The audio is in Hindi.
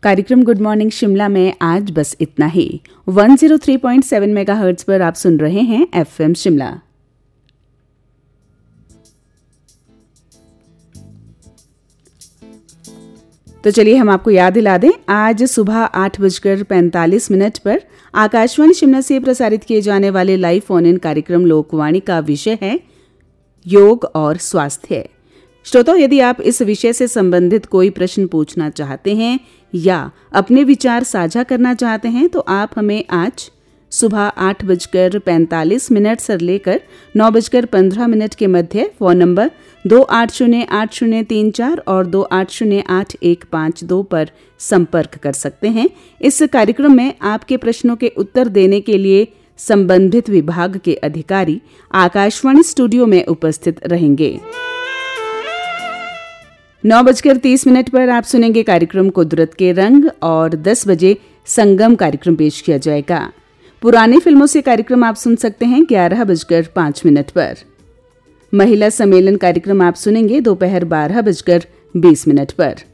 कार्यक्रम गुड मॉर्निंग शिमला में आज बस इतना ही। 103.7 मेगाहर्ट्ज पर आप सुन रहे हैं एफएम शिमला। तो चलिए हम आपको याद दिला दें, आज सुबह 8:45 पर आकाशवाणी शिमला से प्रसारित किए जाने वाले लाइव फोन इन कार्यक्रम लोकवाणी का विषय है योग और स्वास्थ्य। श्रोताओ, यदि आप इस विषय से संबंधित कोई प्रश्न पूछना चाहते हैं या अपने विचार साझा करना चाहते हैं तो आप हमें आज सुबह 8:45 से लेकर 9:15 के मध्य फोन नंबर 280803 और 28085152 पर संपर्क कर सकते हैं। इस कार्यक्रम में आपके प्रश्नों के उत्तर देने के लिए संबंधित विभाग के अधिकारी आकाशवाणी स्टूडियो में उपस्थित रहेंगे। 9:30 पर आप सुनेंगे कार्यक्रम कुदरत के रंग और 10 बजे संगम कार्यक्रम पेश किया जाएगा। पुरानी फिल्मों से कार्यक्रम आप सुन सकते हैं 11:05 पर। महिला सम्मेलन कार्यक्रम आप सुनेंगे दोपहर 12:20 पर।